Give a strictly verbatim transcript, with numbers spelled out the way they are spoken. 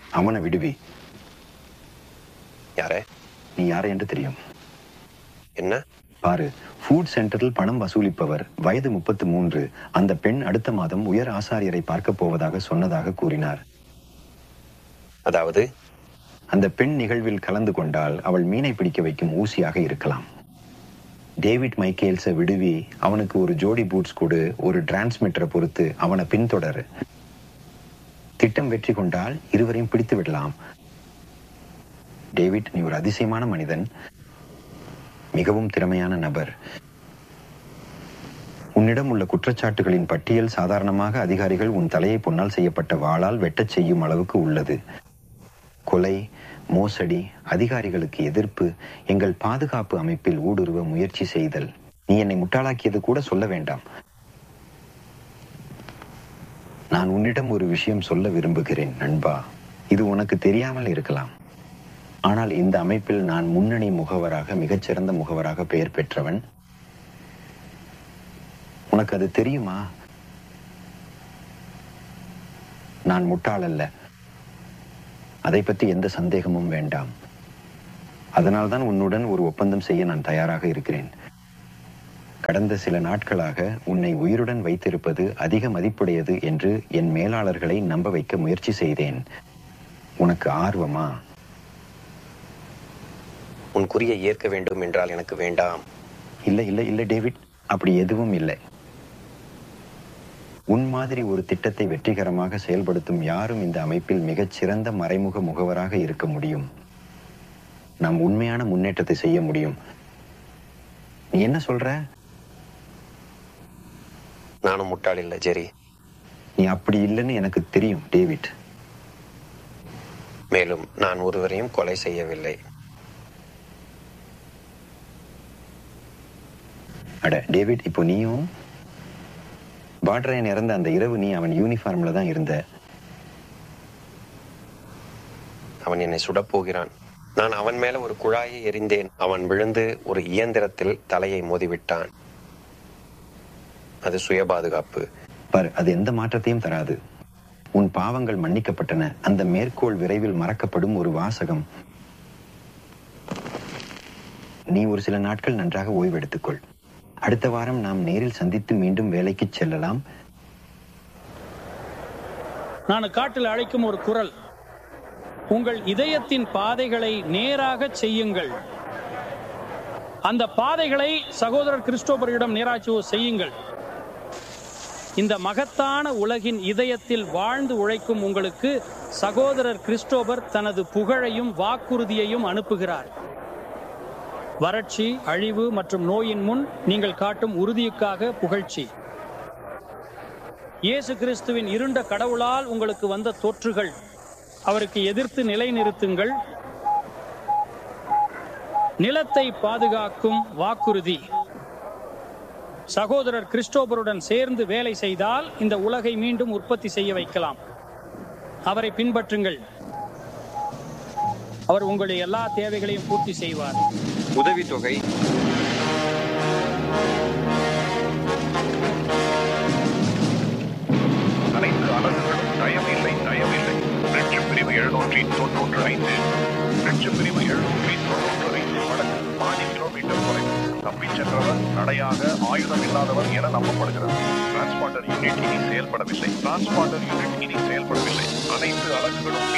அவனை விடுவி. யாரே? நீ யாரை என்று தெரியும். என்ன? பாரு, ஃபுட் சென்டரில் பணம் வசூலிப்பவர், வயது முப்பத்து மூன்று. அந்த பெண் அடுத்த மாதம் உயர் ஆசாரியரை பார்க்க போவதாக சொன்னதாக கூறினார். அதாவது அந்த பெண் நிகழ்வில் கலந்து கொண்டால் அவள் மீனை பிடிக்க வைக்கும் ஊசியாக இருக்கலாம். டேவிட் மைக்கேல்ஸை விடுவி, அவனுக்கு ஒரு ஜோடி பூட்ஸ் கொடு, ஒரு டிரான்ஸ்மிட்டரை பொறுத்து அவனை பின்தொடர். திட்டம் வெற்றி கொண்டால் இருவரையும் பிடித்து விடலாம். டேவிட், நீ ஒரு அதிசயமான மனிதன், மிகவும் திறமையான நபர். உன்னிடம் உள்ள குற்றச்சாட்டுகளின் பட்டியல் சாதாரணமாக அதிகாரிகள் உன் தலையை பொன்னால் செய்யப்பட்ட வாளால் வெட்டச் செய்யும் அளவுக்கு உள்ளது. கொலை, மோசடி, அதிகாரிகளுக்கு எதிர்ப்பு, எங்கள் பாதுகாப்பு அமைப்பில் ஊடுருவ முயற்சி செய்தல். நீ என்னை முட்டாளாக்கியது கூட சொல்ல வேண்டாம். நான் உன்னிடம் ஒரு விஷயம் சொல்ல விரும்புகிறேன் நண்பா. இது உனக்கு தெரியாமல் இருக்கலாம். ஆனால் இந்த அமைப்பில் நான் முன்னணி முகவராக, மிகச்சிறந்த முகவராக பெயர் பெற்றவன். உனக்கு அது தெரியுமா? நான் முட்டாள் அல்ல. அதை பற்றி எந்த சந்தேகமும் வேண்டாம். அதனால்தான் உன்னுடன் ஒரு ஒப்பந்தம் செய்ய நான் தயாராக இருக்கிறேன். கடந்த சில நாட்களாக உன்னை உயிருடன் வைத்திருப்பது அதிக மதிப்புடையது என்று என் மேலாளர்களை நம்ப வைக்க முயற்சி செய்தேன். உனக்கு ஆர்வமா? உன் குறியை ஏற்க வேண்டும் என்றால் எனக்கு வேண்டாம். இல்லை இல்லை இல்லை டேவிட், அப்படி எதுவும் இல்லை. உன் மாதிரி ஒரு திட்டத்தை வெற்றிகரமாக செயல்படுத்தும் யாரும் இந்த அமைப்பில் மிகச் சிறந்த மறைமுக முகவராக இருக்க முடியும். நாம் உண்மையான முன்னேற்றத்தை செய்ய முடியும். நீ என்ன சொல்ற? நானும் முட்டாள் இல்லை ஜெரி. நீ அப்படி இல்லைன்னு எனக்கு தெரியும் டேவிட். மேலும் நான் ஒருவரையும் கொலை செய்யவில்லை. அட டேவிட், இப்போ நீயும் பாட்ரையன் இறந்த அந்த இரவு நீ அவன் யூனிஃபார்ம்ல தான் இருந்த. அவன் என்னை சுடப் போகிறான். நான் அவன் மேல ஒரு குழாயை எறிந்தேன். அவன் விழுந்து ஒரு இயந்திரத்தில் தலையை மோதிவிட்டான். அது சுய பாதுகாப்பு. பார், அது எந்த மாற்றத்தையும் தராது. உன் பாவங்கள் மன்னிக்கப்பட்டன. அந்த மேற்கோள் விரைவில் மறக்கப்படும் ஒரு வாசகம். நீ ஒரு சில நாட்கள் நன்றாக ஓய்வெடுத்துக்கொள். அடுத்த வாரம் நாம் நேரில் சந்தித்து மீண்டும் வேலைக்கு செல்லலாம். நான் காட்டில் அழைக்கும் ஒரு குரல். உங்கள் இதயத்தின் பாதைகளை நேராக செய்யுங்கள். அந்த பாதைகளை சகோதரர் கிறிஸ்டோபரிடம் நேராக செய்யுங்கள். இந்த மகத்தான உலகின் இதயத்தில் வாழ்ந்து உழைக்கும் உங்களுக்கு சகோதரர் கிறிஸ்டோபர் தனது புகழையும் வாக்குறுதியையும் அனுப்புகிறார். வறட்சி, அழிவு மற்றும் நோயின் முன் நீங்கள் காட்டும் உறுதிக்காக புகழ்ச்சி. இயேசு கிறிஸ்துவின் இருண்ட கடவுளால் உங்களுக்கு வந்த தொற்றுகள் அவருக்கு எதிர்த்து நிலைநிறுத்துங்கள். நிலத்தை பாதுகாக்கும் வாக்குறுதி. சகோதரர் கிறிஸ்டோபருடன் சேர்ந்து வேலை செய்தால் இந்த உலகை மீண்டும் உற்பத்தி செய்ய வைக்கலாம். அவரை பின்பற்றுங்கள். அவர் உங்களுடைய எல்லா தேவைகளையும் பூர்த்தி செய்வார். உதவித்தொகை அனைத்து அலகுகளும் தயமில்லை தயமில்லை. லட்சம் பிரிவு எழுநூற்றி தொன்னூற்று ஐந்து லட்சம் பிரிவு எழுநூற்றி தொன்னூற்று ஐந்து வடக்கு பாதி கிலோமீட்டர் தொலைவு தப்பிச் சென்றவர் தடையாக ஆயுதம் இல்லாதவர் என நம்பப்படுகிறது. டிரான்ஸ்பாண்டர் யூனிட் இனி செயல்படவில்லை. டிரான்ஸ்பாண்டர் யூனிட் இனி செயல்படவில்லை. அனைத்து அலகுகளும்